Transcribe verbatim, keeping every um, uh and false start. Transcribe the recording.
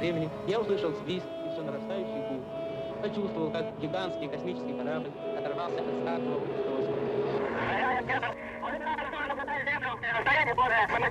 времени я услышал свист и все нарастающий гул. Почувствовал, как гигантский космический корабль оторвался от знакомого устройства.